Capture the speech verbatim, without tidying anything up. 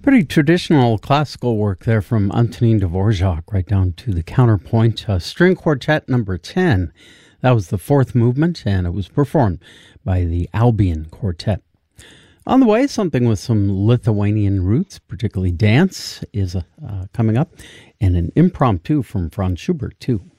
Pretty traditional classical work there from Antonin Dvorak, right down to the counterpoint. Uh, string Quartet number ten. That was the fourth movement, and it was performed by the Albion Quartet. On the way, something with some Lithuanian roots, particularly dance, is uh, coming up, and an impromptu from Franz Schubert, too.